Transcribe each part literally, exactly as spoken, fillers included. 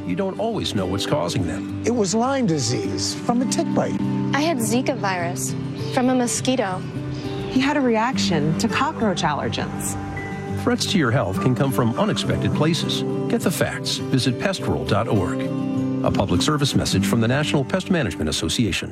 you don't always know what's causing them. It was Lyme disease from a tick bite. I had Zika virus from a mosquito. He had a reaction to cockroach allergens. Threats to your health can come from unexpected places. Get the facts. Visit pest roll dot org. A public service message from the National Pest Management Association.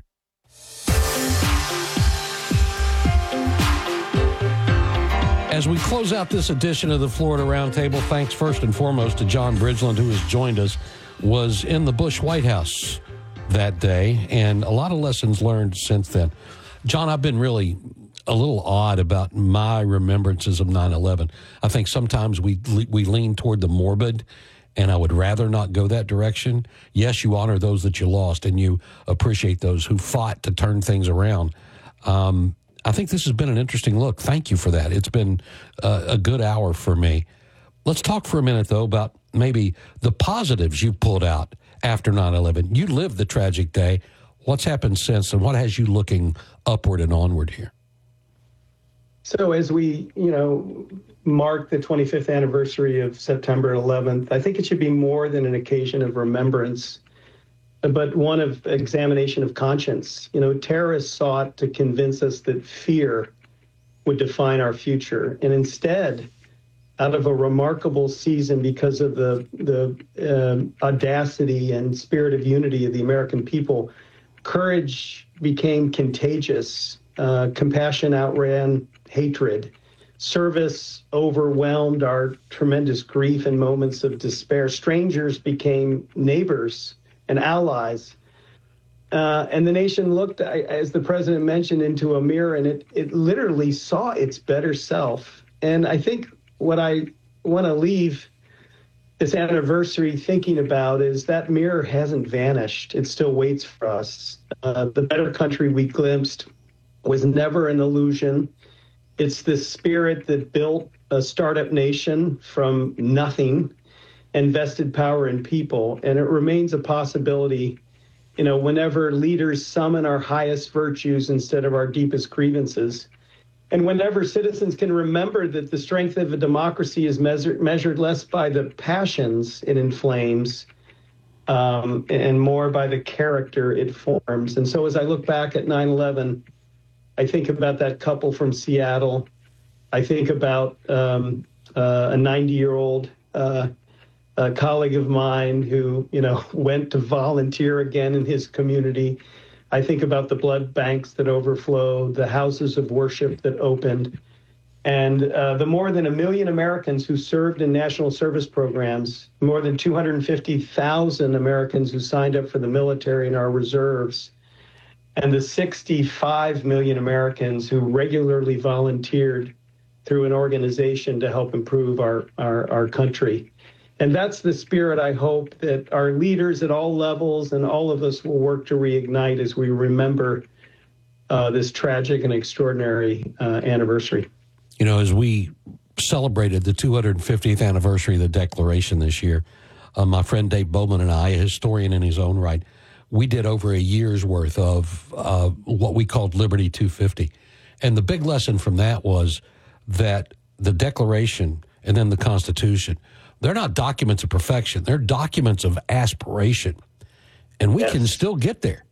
As we close out this edition of the Florida Roundtable, thanks first and foremost to John Bridgeland, who has joined us, was in the Bush White House that day, and a lot of lessons learned since then. John, I've been really a little odd about my remembrances of nine eleven. I think sometimes we we lean toward the morbid, and I would rather not go that direction. Yes, you honor those that you lost, and you appreciate those who fought to turn things around. Um, I think this has been an interesting look. Thank you for that. It's been uh, a good hour for me. Let's talk for a minute, though, about maybe the positives you pulled out after nine eleven. You lived the tragic day. What's happened since, and what has you looking upward and onward here? So as we, you know, mark the twenty-fifth anniversary of September eleventh, I think it should be more than an occasion of remembrance, but one of examination of conscience. You know, terrorists sought to convince us that fear would define our future. And instead, out of a remarkable season because of the, the uh, audacity and spirit of unity of the American people, courage became contagious. Uh, compassion outran hatred. Service overwhelmed our tremendous grief and moments of despair. Strangers became neighbors and allies. Uh, and the nation looked, as the president mentioned, into a mirror, and it, it literally saw its better self. And I think what I want to leave this anniversary thinking about is that mirror hasn't vanished. It still waits for us. Uh, the better country we glimpsed was never an illusion. It's the spirit that built a startup nation from nothing and vested power in people. And it remains a possibility, you know, whenever leaders summon our highest virtues instead of our deepest grievances. And whenever citizens can remember that the strength of a democracy is measured, measured less by the passions it inflames um, and more by the character it forms. And so as I look back at nine eleven, I think about that couple from Seattle. I think about um, uh, a ninety-year-old uh, a colleague of mine who, you know, went to volunteer again in his community. I think about the blood banks that overflowed, the houses of worship that opened, and uh, the more than a million Americans who served in national service programs, more than two hundred fifty thousand Americans who signed up for the military and our reserves, and the sixty-five million Americans who regularly volunteered through an organization to help improve our, our, our country. And that's the spirit I hope that our leaders at all levels and all of us will work to reignite as we remember uh, this tragic and extraordinary uh, anniversary. You know, as we celebrated the two hundred fiftieth anniversary of the Declaration this year, uh, my friend Dave Bowman and I, a historian in his own right, we did over a year's worth of uh, what we called Liberty two fifty. And the big lesson from that was that the Declaration and then the Constitution, they're not documents of perfection. They're documents of aspiration. And we yes. can still get there.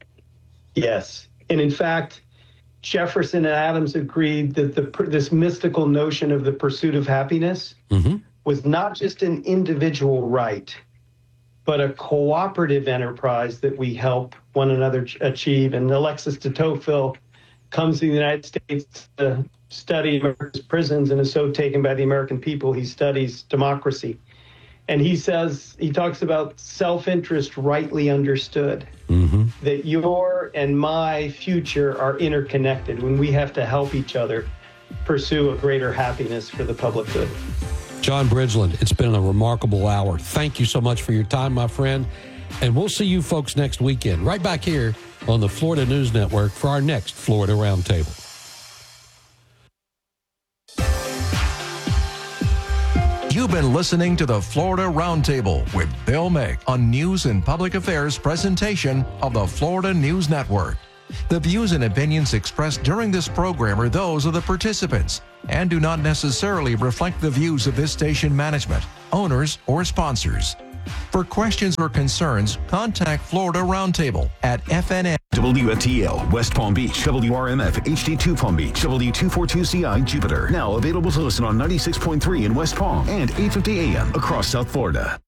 Yes. And in fact, Jefferson and Adams agreed that the this mystical notion of the pursuit of happiness mm-hmm. was not just an individual right, but a cooperative enterprise that we help one another achieve. And Alexis de Tocqueville comes to the United States to study America's prisons and is so taken by the American people, he studies democracy. And he says, he talks about self-interest rightly understood, mm-hmm. that your and my future are interconnected when we have to help each other pursue a greater happiness for the public good. John Bridgeland, it's been a remarkable hour. Thank you so much for your time, my friend. And we'll see you folks next weekend, right back here on the Florida News Network for our next Florida Roundtable. You've been listening to the Florida Roundtable with Bill Mick on News and Public Affairs presentation of the Florida News Network. The views and opinions expressed during this program are those of the participants and do not necessarily reflect the views of this station management, owners, or sponsors. For questions or concerns, contact Florida Roundtable at F N N. W F T L, West Palm Beach, W R M F, H D two Palm Beach, W two forty-two C I, Jupiter. Now available to listen on ninety-six point three in West Palm and eight fifty A M across South Florida.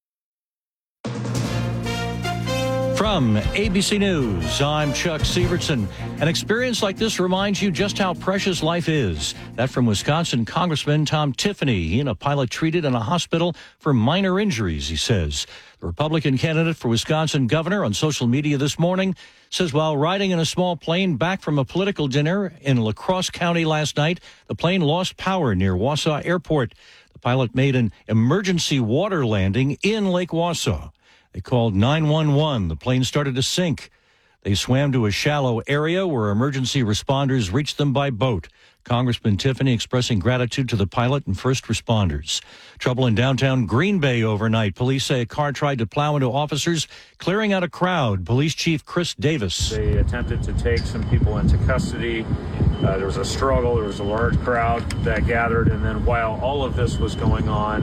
From A B C News, I'm Chuck Sievertson. An experience like this reminds you just how precious life is. That from Wisconsin Congressman Tom Tiffany. He and a pilot treated in a hospital for minor injuries, he says. The Republican candidate for Wisconsin governor on social media this morning says while riding in a small plane back from a political dinner in La Crosse County last night, the plane lost power near Wausau Airport. The pilot made an emergency water landing in Lake Wausau. They called nine one one. The plane started to sink. They swam to a shallow area where emergency responders reached them by boat. Congressman Tiffany expressing gratitude to the pilot and first responders. Trouble in downtown Green Bay overnight. Police say a car tried to plow into officers, clearing out a crowd. Police Chief Chris Davis. They attempted to take some people into custody. Uh, there was a struggle. There was a large crowd that gathered. And then while all of this was going on,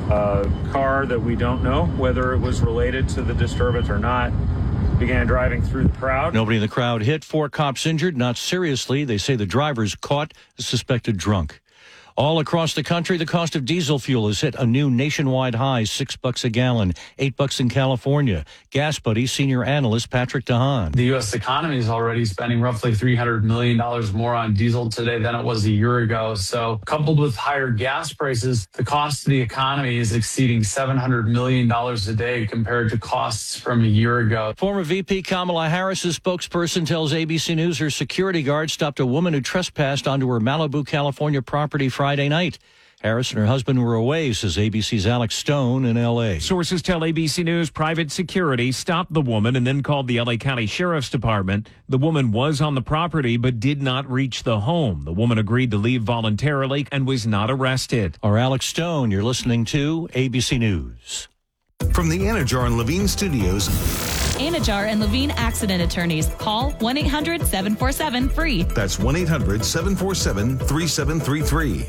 a car that we don't know whether it was related to the disturbance or not began driving through the crowd. Nobody in the crowd hit. Four cops injured, not seriously. They say the driver's caught, the suspected drunk. All across the country, the cost of diesel fuel has hit a new nationwide high, six bucks a gallon, eight bucks in California. Gas Buddy senior analyst Patrick DeHaan. The U S economy is already spending roughly three hundred million dollars more on diesel today than it was a year ago. So coupled with higher gas prices, the cost to the economy is exceeding seven hundred million dollars a day compared to costs from a year ago. Former V P Kamala Harris's spokesperson tells A B C News her security guard stopped a woman who trespassed onto her Malibu, California property Friday night. Harris and her husband were away, says A B C's Alex Stone in L A. Sources tell A B C News private security stopped the woman and then called the L A County Sheriff's Department. The woman was on the property but did not reach the home. The woman agreed to leave voluntarily and was not arrested. Or Alex Stone, you're listening to A B C News. From the Anajar and Levine Studios. Anajar and Levine Accident Attorneys. Call one eight hundred seven four seven free. That's one eight hundred seven four seven three seven three three.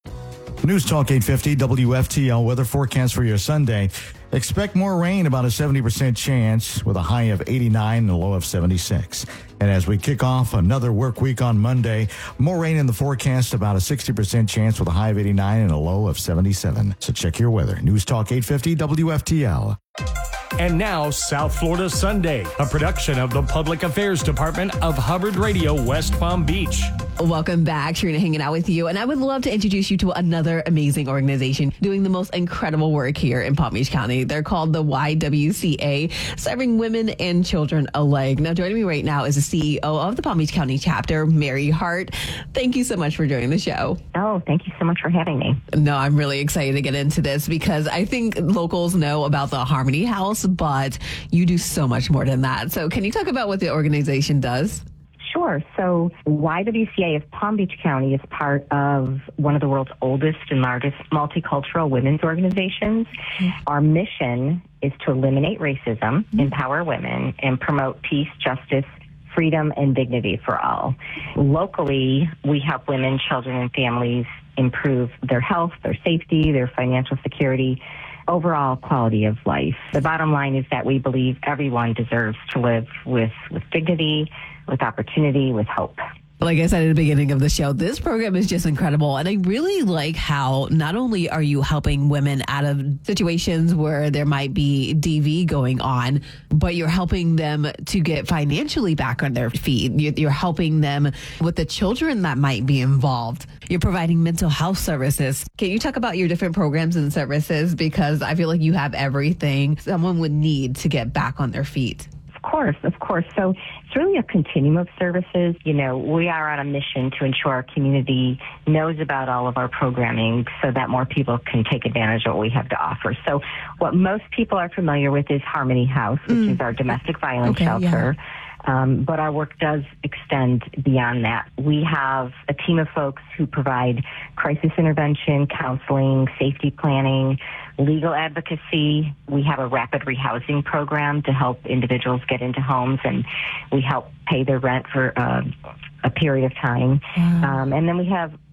News Talk eight fifty W F T L weather forecast for your Sunday. Expect more rain, about a seventy percent chance, with a high of eighty-nine and a low of seventy-six. And as we kick off another work week on Monday, more rain in the forecast, about a sixty percent chance with a high of eighty-nine and a low of seventy-seven. So check your weather. News Talk eight fifty W F T L. And now, South Florida Sunday, a production of the Public Affairs Department of Hubbard Radio, West Palm Beach. Welcome back. Sharina hanging out with you. And I would love to introduce you to another amazing organization doing the most incredible work here in Palm Beach County. They're called the Y W C A, serving women and children alike. Now, joining me right now is the C E O of the Palm Beach County chapter, Mary Hart. Thank you so much for joining the show. Oh, thank you so much for having me. No, I'm really excited to get into this because I think locals know about the Harmony House, but you do so much more than that. So can you talk about what the organization does? Sure. So Y W C A of Palm Beach County is part of one of the world's oldest and largest multicultural women's organizations. Mm-hmm. Our mission is to eliminate racism, mm-hmm. empower women, and promote peace, justice, freedom, and dignity for all. Locally, we help women, children, and families improve their health, their safety, their financial security, overall quality of life. The bottom line is that we believe everyone deserves to live with, with dignity, with opportunity, with hope. Like I said at the beginning of the show, this program is just incredible. And I really like how not only are you helping women out of situations where there might be D V going on, but you're helping them to get financially back on their feet. You're helping them with the children that might be involved. You're providing mental health services. Can you talk about your different programs and services? Because I feel like you have everything someone would need to get back on their feet. Of course, of course. So it's really a continuum of services. You know, we are on a mission to ensure our community knows about all of our programming so that more people can take advantage of what we have to offer. So what most people are familiar with is Harmony House, which mm. is our domestic violence okay, shelter. Yeah. Um, but our work does extend beyond that. We have a team of folks who provide crisis intervention, counseling, safety planning, legal advocacy. We have a rapid rehousing program to help individuals get into homes, and we help pay their rent for uh, a period of time. Wow. Um, and then we have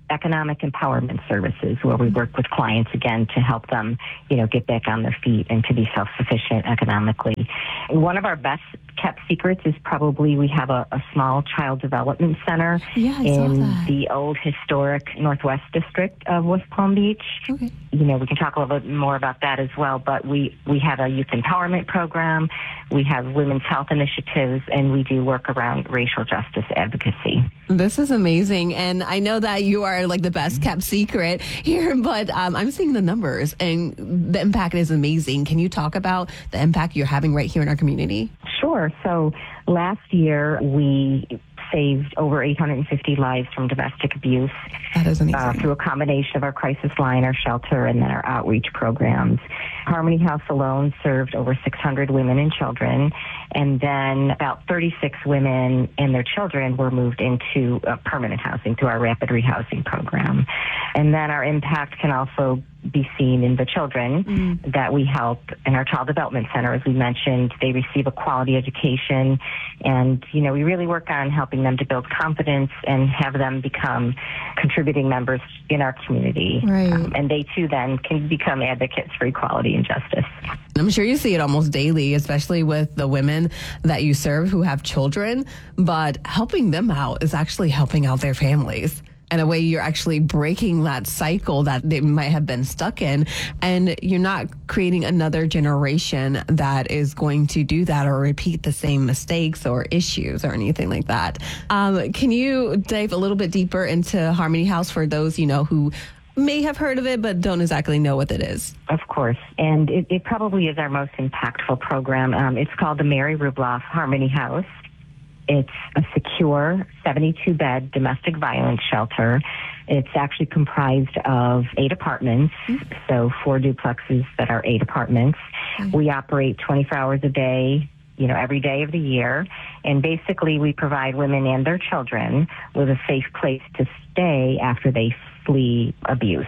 economic empowerment services, where we work with clients again to help them, you know, get back on their feet and to be self-sufficient economically. One of our best kept secrets is probably we have a, a small child development center Yeah, I saw in that. the old historic Northwest District of West Palm Beach. Okay. You know, we can talk a little bit more about that as well, but we, we have a youth empowerment program, we have women's health initiatives, and we do work around racial justice advocacy. This is amazing. And I know that you are like the best kept secret here, but um, I'm seeing the numbers and the impact is amazing. Can you talk about the impact you're having right here in our community? Sure. So last year we saved over eight hundred fifty lives from domestic abuse. That is amazing. Uh, through a combination of our crisis line, our shelter, and then our outreach programs. Harmony House alone served over six hundred women and children, and then about thirty-six women and their children were moved into uh, permanent housing through our rapid rehousing program. And then our impact can also be seen in the children mm. that we help in our Child Development Center. As we mentioned, they receive a quality education, and, you know, we really work on helping them to build confidence and have them become contributing members in our community. Right. Um, and they, too, then can become advocates for equality and justice. I'm sure you see it almost daily, especially with the women that you serve who have children, but helping them out is actually helping out their families. In a way, you're actually breaking that cycle that they might have been stuck in, and you're not creating another generation that is going to do that or repeat the same mistakes or issues or anything like that. Um, can you dive a little bit deeper into Harmony House for those, you know, who may have heard of it but don't exactly know what it is? Of course, and it, it probably is our most impactful program. Um, it's called the Mary Rubloff Harmony House. It's a secure seventy-two bed domestic violence shelter. It's actually comprised of eight apartments, mm-hmm. so four duplexes that are eight apartments. Mm-hmm. We operate twenty-four hours a day, you know, every day of the year. And basically we provide women and their children with a safe place to stay after they flee abuse.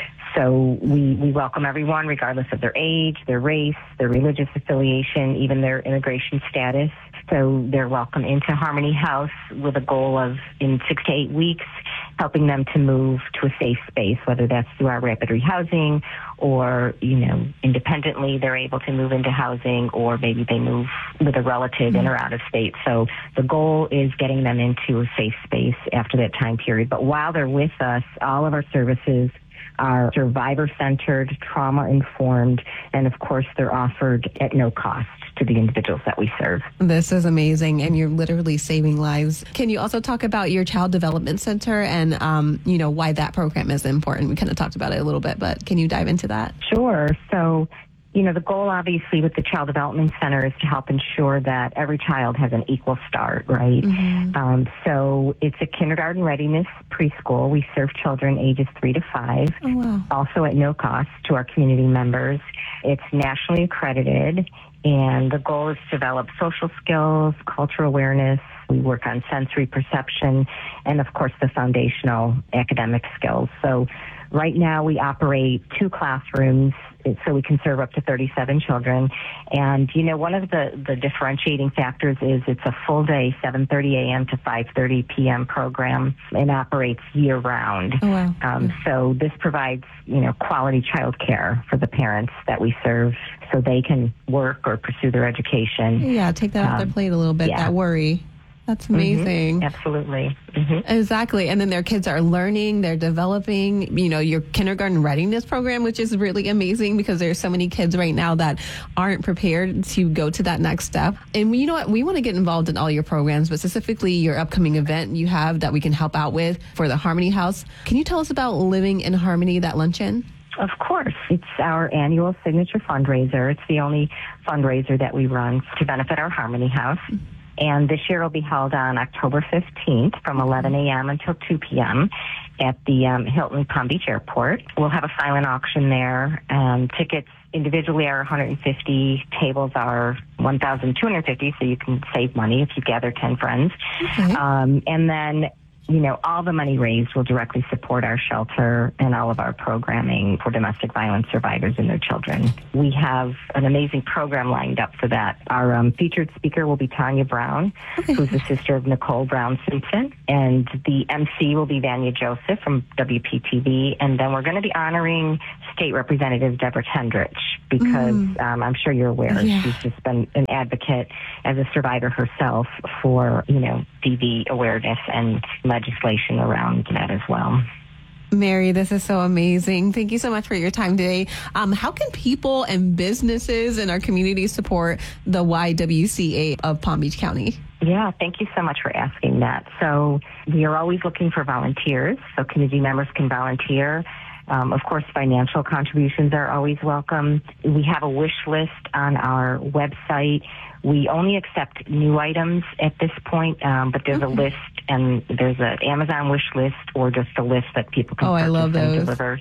So we, we welcome everyone regardless of their age, their race, their religious affiliation, even their immigration status. So they're welcome into Harmony House with a goal of, in six to eight weeks, helping them to move to a safe space, whether that's through our rapid rehousing or, you know, independently they're able to move into housing, or maybe they move with a relative mm-hmm. in or out of state. So the goal is getting them into a safe space after that time period. But while they're with us, all of our services are survivor-centered, trauma-informed, and of course they're offered at no cost to the individuals that we serve. This is amazing, and you're literally saving lives. Can you also talk about your Child Development Center and, um, you know, why that program is important? We kind of talked about it a little bit, but can you dive into that? Sure. So, you know, the goal obviously with the Child Development Center is to help ensure that every child has an equal start, right? Mm-hmm. Um, so it's a kindergarten readiness preschool. We serve children ages three to five, oh, wow. also at no cost to our community members. It's nationally accredited, and the goal is to develop social skills, cultural awareness. We work on sensory perception, and of course the foundational academic skills. So right now we operate two classrooms, so we can serve up to thirty-seven children. And, you know, one of the, the differentiating factors is it's a full day, seven thirty a.m. to five thirty p.m. program, and operates year round. Oh, wow. Um, so this provides, you know, quality child care for the parents that we serve so they can work or pursue their education. Yeah, take that um, off their plate a little bit, yeah. that worry. That's amazing. Mm-hmm. Absolutely. Mm-hmm. Exactly. And then their kids are learning, they're developing, you know, your kindergarten readiness program, which is really amazing because there's so many kids right now that aren't prepared to go to that next step. And you know what? We want to get involved in all your programs, but specifically your upcoming event you have that we can help out with for the Harmony House. Can you tell us about Living in Harmony, that luncheon? Of course. It's our annual signature fundraiser. It's the only fundraiser that we run to benefit our Harmony House. And this year will be held on October fifteenth from eleven a.m. until two p.m. at the um, Hilton Palm Beach Airport. We'll have a silent auction there. Um, tickets individually are one hundred fifty. Tables are one thousand two hundred fifty, so you can save money if you gather ten friends. Okay. Um, and then you know, all the money raised will directly support our shelter and all of our programming for domestic violence survivors and their children. We have an amazing program lined up for that. Our um, featured speaker will be Tanya Brown, who's the sister of Nicole Brown Simpson, and the M C will be Vanya Joseph from W P T V, and then we're going to be honoring State Representative Deborah Tendrich because mm. um, I'm sure you're aware yeah. she's just been an advocate as a survivor herself for, you know, D V awareness and legislation around that as well. Mary, this is so amazing. Thank you so much for your time today. Um, how can people and businesses in our community support the Y W C A of Palm Beach County? Yeah, thank you so much for asking that. So we are always looking for volunteers, so community members can volunteer. Um, of course, financial contributions are always welcome. We have a wish list on our website. We only accept new items at this point, um, but there's okay. a list, and there's an Amazon wish list or just a list that people can oh, purchase I love those. and deliver.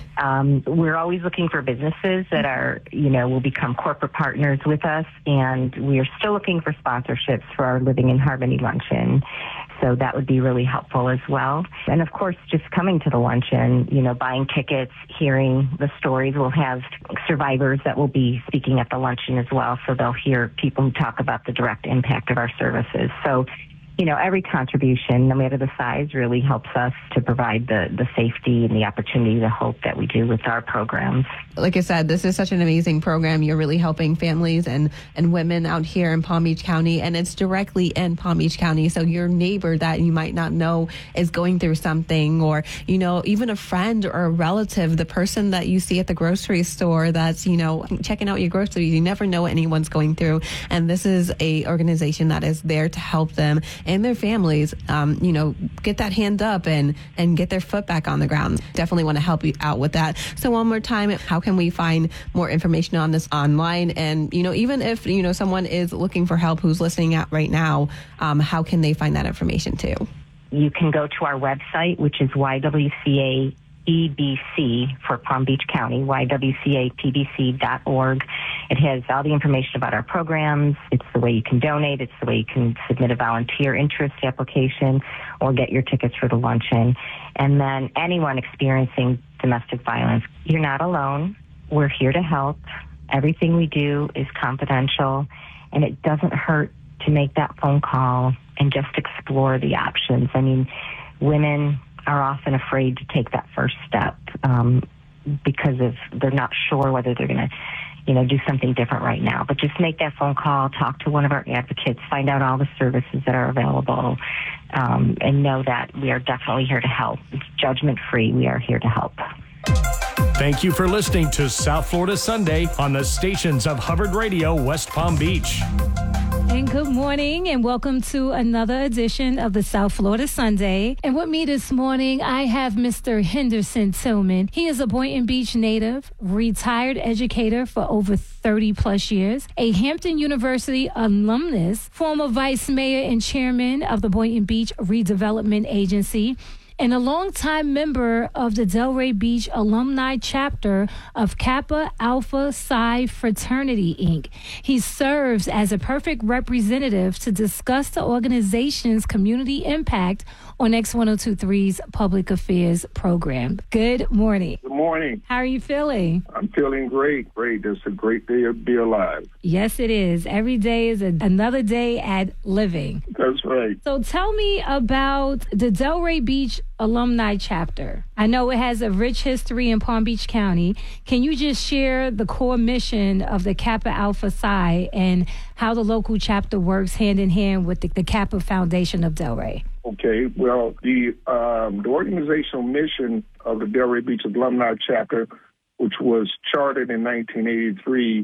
Um, we're always looking for businesses that are, you know, will become corporate partners with us, and we are still looking for sponsorships for our Living in Harmony luncheon. So that would be really helpful as well. And of course, just coming to the luncheon, you know, buying tickets, hearing the stories. We'll have survivors that will be speaking at the luncheon as well. So they'll hear people who talk about the direct impact of our services. So, you know, every contribution, no matter the size, really helps us to provide the, the safety and the opportunity, the hope that we do with our programs. Like I said, this is such an amazing program. You're really helping families and, and women out here in Palm Beach County, and it's directly in Palm Beach County. So your neighbor that you might not know is going through something, or, you know, even a friend or a relative, the person that you see at the grocery store that's, you know, checking out your groceries. You never know what anyone's going through. And this is a organization that is there to help them and their families, um, you know, get that hand up and, and get their foot back on the ground. Definitely want to help you out with that. So one more time, how can we find more information on this online? And, you know, even if, you know, someone is looking for help who's listening out right now, um, how can they find that information too? You can go to our website, which is Y W C A E B C for Palm Beach County, Y W C A P B C dot org. It has all the information about our programs. It's the way you can donate. It's the way you can submit a volunteer interest application or get your tickets for the luncheon. And then anyone experiencing domestic violence, you're not alone. We're here to help. Everything we do is confidential, and it doesn't hurt to make that phone call and just explore the options. I mean, women are often afraid to take that first step um, because of they're not sure whether they're going to, you know, do something different right now. But just make that phone call, talk to one of our advocates, find out all the services that are available, um, and know that we are definitely here to help. It's judgment-free. We are here to help. Thank you for listening to South Florida Sunday on the stations of Hubbard Radio, West Palm Beach. And good morning and welcome to another edition of the South Florida Sunday. And with me this morning, I have Mister Henderson Tillman. He is a Boynton Beach native, retired educator for over thirty plus years, a Hampton University alumnus, former vice mayor and chairman of the Boynton Beach Redevelopment Agency, and a longtime member of the Delray Beach alumni chapter of Kappa Alpha Psi Fraternity, Incorporated. He serves as a perfect representative to discuss the organization's community impact on X one oh two three's Public Affairs program. Good morning. Good morning. How are you feeling? I'm feeling great. Great. It's a great day to be alive. Yes, it is. Every day is a, another day at living. That's right. So tell me about the Delray Beach alumni chapter. I know it has a rich history in Palm Beach County. Can you just share the core mission of the Kappa Alpha Psi and how the local chapter works hand in hand with the, the Kappa Foundation of Delray? Okay, well, the um, the organizational mission of the Delray Beach Alumni Chapter, which was chartered in nineteen eighty-three,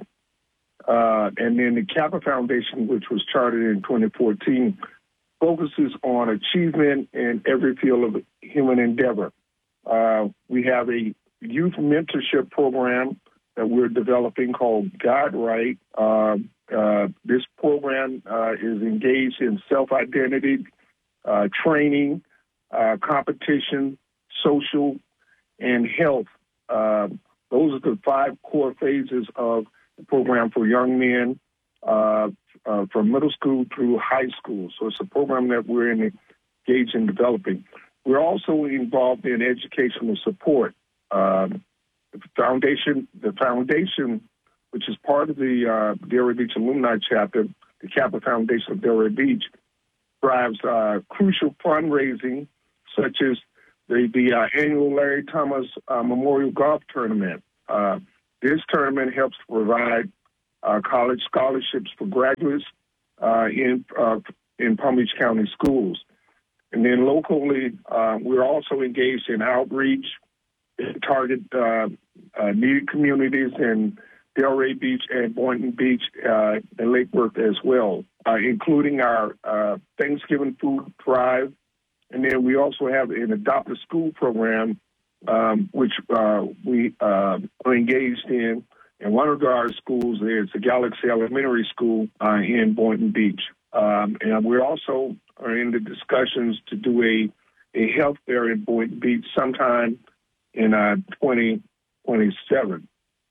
uh, and then the Kappa Foundation, which was chartered in twenty fourteen, focuses on achievement in every field of human endeavor. Uh, we have a youth mentorship program that we're developing called God Right. Uh, uh, this program uh, is engaged in self-identity, Uh, training, uh, competition, social, and health. Uh, those are the five core phases of the program for young men uh, uh, from middle school through high school. So it's a program that we're in the engaged in developing. We're also involved in educational support. Um, the foundation, the foundation, which is part of the uh, Delray Beach Alumni Chapter, the Kappa Foundation of Delray Beach, drives uh, crucial fundraising, such as the, the uh, annual Larry Thomas uh, Memorial Golf Tournament. Uh, this tournament helps provide uh, college scholarships for graduates uh, in uh, in Palm Beach County schools. And then locally, uh, we're also engaged in outreach, target uh, uh, needy communities in Delray Beach and Boynton Beach uh, and Lake Worth as well, uh, including our uh, Thanksgiving food drive. And then we also have an Adopt a School program, um, which uh, we uh, are engaged in. And one of our schools is the Galaxy Elementary School uh, in Boynton Beach. Um, and we also are in the discussions to do a, a health fair in Boynton Beach sometime in uh, twenty twenty-seven.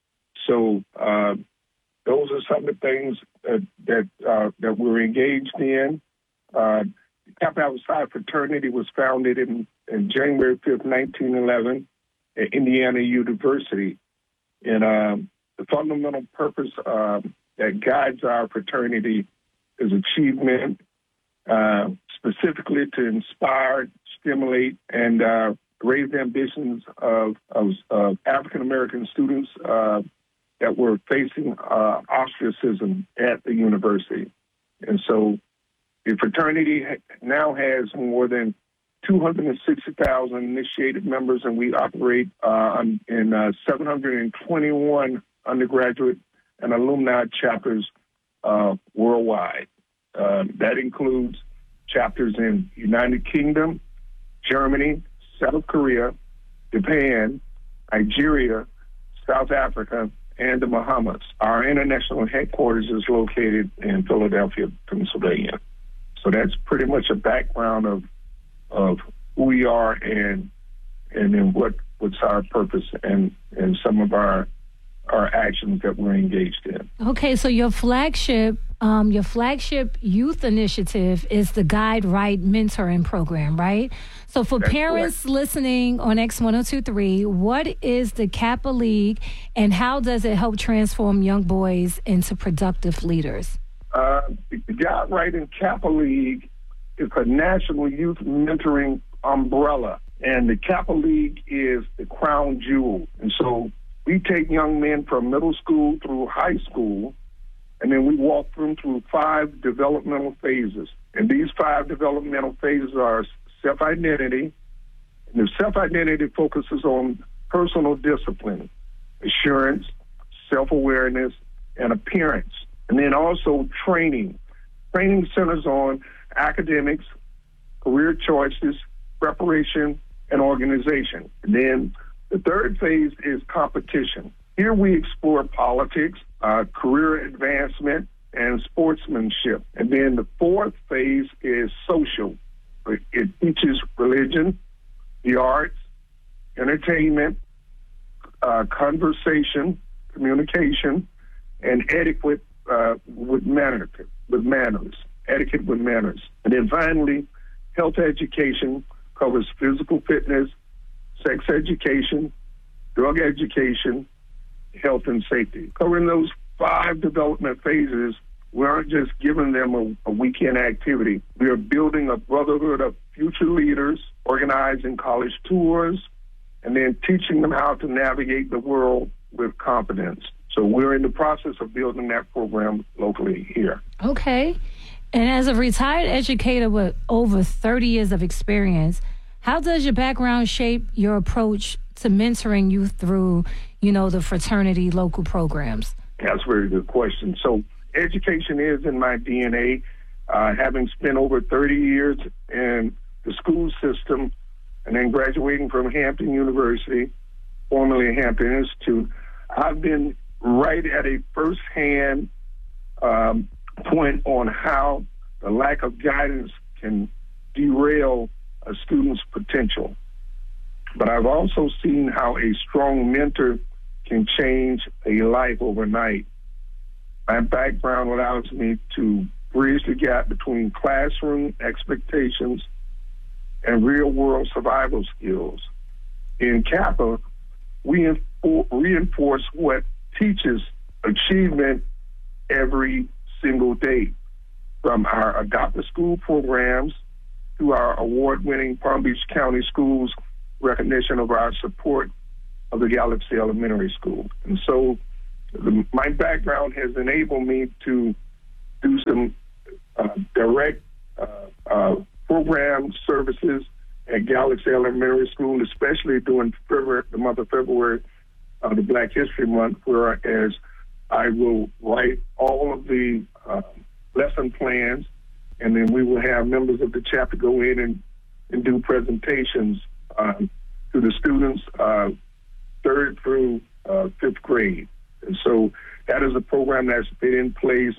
So uh, those are some of the things that that, uh, that we're engaged in. Uh, Kappa Alpha Psi fraternity was founded in, in January fifth, nineteen eleven at Indiana University. And uh, the fundamental purpose uh, that guides our fraternity is achievement, uh, specifically to inspire, stimulate, and uh, raise the ambitions of, of, of African-American students uh, that were facing uh, ostracism at the university. And so the fraternity now has more than two hundred sixty thousand initiated members, and we operate uh, in uh, seven hundred twenty-one undergraduate and alumni chapters uh, worldwide. Uh, that includes chapters in United Kingdom, Germany, South Korea, Japan, Nigeria, South Africa, and the Bahamas. Our international headquarters is located in Philadelphia, Pennsylvania. So that's pretty much a background of of who we are and and then what what's our purpose and, and some of our our actions that we're engaged in. Okay, so your flagship um, your flagship youth initiative is the Guide Right Mentoring Program, right? So for That's parents correct. listening on X one oh two point three, what is the Kappa League and how does it help transform young boys into productive leaders? Uh, the Guide Right and Kappa League is a national youth mentoring umbrella, and the Kappa League is the crown jewel. And so we take young men from middle school through high school, and then we walk them through five developmental phases. And these five developmental phases are self-identity, and the self-identity focuses on personal discipline, assurance, self-awareness, and appearance. And then also training. Training centers on academics, career choices, preparation, and organization. And then the third phase is competition. Here we explore politics, uh, career advancement, and sportsmanship. And then the fourth phase is social. It teaches religion, the arts, entertainment, uh, conversation, communication, and etiquette uh, with manners, with manners, etiquette with manners. And then finally, health education covers physical fitness, sex education, drug education, health and safety. Covering those five development phases, we aren't just giving them a, a weekend activity. We are building a brotherhood of future leaders, organizing college tours, and then teaching them how to navigate the world with confidence. So we're in the process of building that program locally here. Okay. And as a retired educator with over thirty years of experience, how does your background shape your approach to mentoring youth through, you know, the fraternity local programs? That's a very good question. So education is in my D N A. Uh, having spent over thirty years in the school system and then graduating from Hampton University, formerly Hampton Institute, I've been right at a firsthand um, point on how the lack of guidance can derail a student's potential. But I've also seen how a strong mentor can change a life overnight. My background allows me to bridge the gap between classroom expectations and real-world survival skills. In Kappa, we infor- reinforce what teaches achievement every single day, from our Adopt a School programs to our award-winning Palm Beach County Schools recognition of our support of the Galaxy Elementary School. And so the, my background has enabled me to do some uh, direct uh, uh, program services at Galaxy Elementary School, especially during February, the month of February, uh, the Black History Month, whereas I will write all of the uh, lesson plans, and then we will have members of the chapter go in and, and do presentations um, to the students uh, third through uh, fifth grade. And so that is a program that's been in place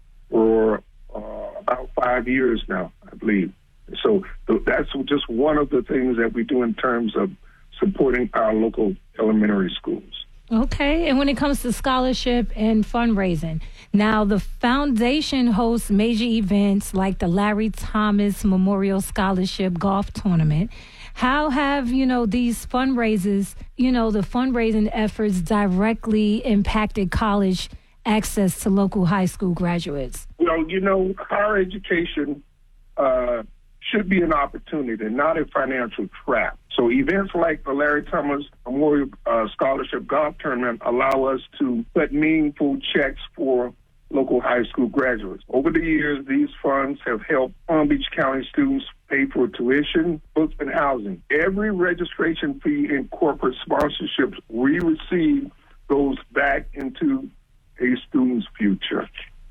for uh, about five years now, I believe. So th- that's just one of the things that we do in terms of supporting our local elementary schools. Okay, and when it comes to scholarship and fundraising, now the foundation hosts major events like the Larry Thomas Memorial Scholarship Golf Tournament. How have, you know, these fundraisers, you know, the fundraising efforts directly impacted college access to local high school graduates? Well, you know, higher education uh, should be an opportunity, not a financial trap. So events like the Larry Thomas Memorial uh, Scholarship Golf Tournament allow us to put meaningful checks for local high school graduates. Over the years, these funds have helped Palm Beach County students pay for tuition, books, and housing. Every registration fee and corporate sponsorships we receive goes back into a student's future.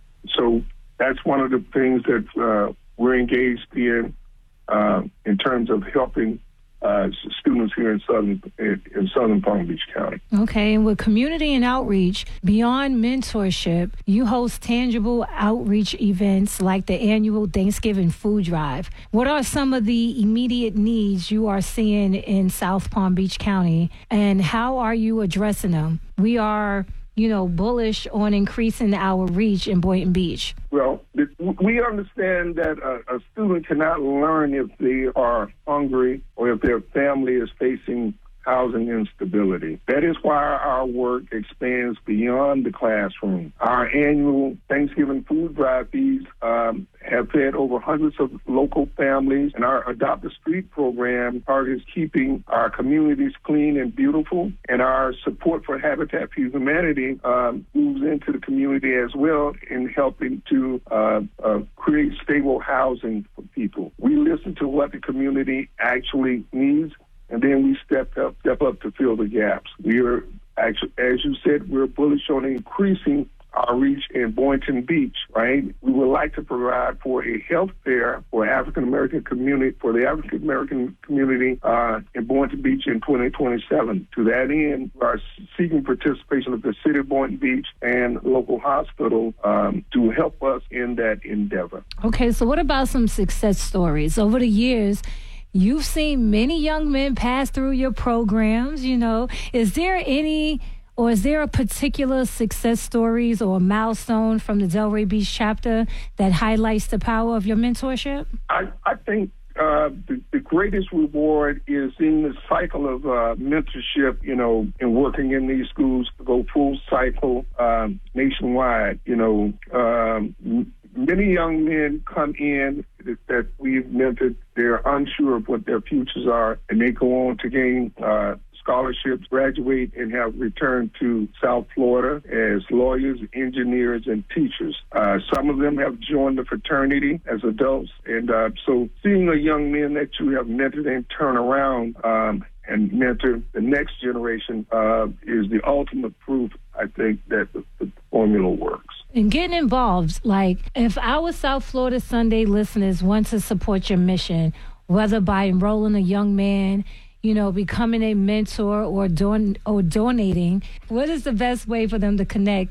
So that's one of the things that uh, we're engaged in uh, in terms of helping uh, students here in southern in southern Palm Beach County. Okay, and with community and outreach, beyond mentorship, you host tangible outreach events like the annual Thanksgiving food drive. What are some of the immediate needs you are seeing in South Palm Beach County, and how are you addressing them? We are, you know, bullish on increasing our reach in Boynton Beach. Well, we understand that a, a student cannot learn if they are hungry or if their family is facing housing instability. That is why our work expands beyond the classroom. Our annual Thanksgiving food drive fees um, have fed over hundreds of local families, and our Adopt a Street program targets keeping our communities clean and beautiful, and our support for Habitat for Humanity um, moves into the community as well in helping to uh, uh, create stable housing for people. We listen to what the community actually needs, and then we step up, step up to fill the gaps. We are, actually, as you said, we're bullish on increasing our reach in Boynton Beach, right? We would like to provide for a health fair for African American community, for the African American community uh, in Boynton Beach in twenty twenty-seven. To that end, we are seeking participation of the City of Boynton Beach and local hospital um, to help us in that endeavor. Okay, so what about some success stories? Over the years, you've seen many young men pass through your programs, you know. Is there any, or is there a particular success stories or a milestone from the Delray Beach chapter that highlights the power of your mentorship? I, I think uh, the, the greatest reward is seeing the cycle of uh, mentorship, you know, and working in these schools to go full cycle um, nationwide, you know. Um, Many young men come in that we've mentored. They're unsure of what their futures are, and they go on to gain uh, scholarships, graduate, and have returned to South Florida as lawyers, engineers, and teachers. Uh, some of them have joined the fraternity as adults. And uh, so seeing a young man that you have mentored and turn around um, and mentor the next generation uh, is the ultimate proof, I think, that the, the formula works. And getting involved, like if our South Florida Sunday listeners want to support your mission, whether by enrolling a young man, you know, becoming a mentor or don- or donating, what is the best way for them to connect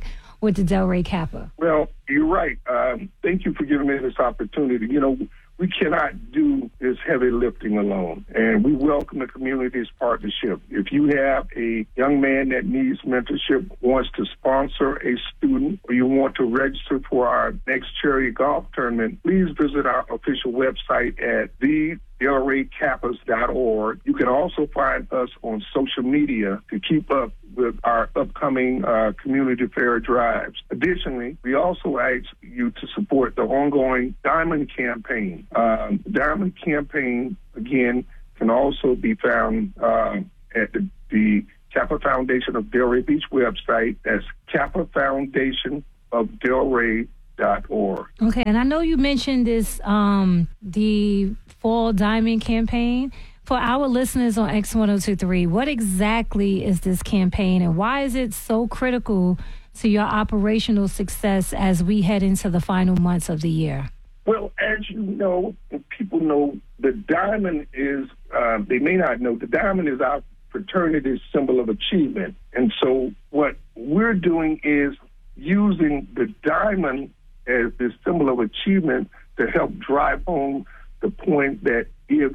with the Delray Kappa? Well, you're right. Um, thank you for giving me this opportunity. You know, we cannot do this heavy lifting alone, and we welcome the community's partnership. If you have a young man that needs mentorship, wants to sponsor a student, or you want to register for our next charity golf tournament, please visit our official website at the delray kappas dot org. You can also find us on social media to keep up with our upcoming uh, community fair drives. Additionally, we also ask you to support the ongoing Diamond Campaign. Um, the Diamond Campaign, again, can also be found uh, at the, the Kappa Foundation of Delray Beach website. That's kappa foundation of delray dot org. Okay, and I know you mentioned this, um, the Fall Diamond Campaign. For our listeners on X one oh two three, what exactly is this campaign, and why is it so critical to your operational success as we head into the final months of the year? Well, as you know, people know, the diamond is, uh, they may not know, the diamond is our fraternity's symbol of achievement. And so what we're doing is using the diamond as the symbol of achievement to help drive home the point that if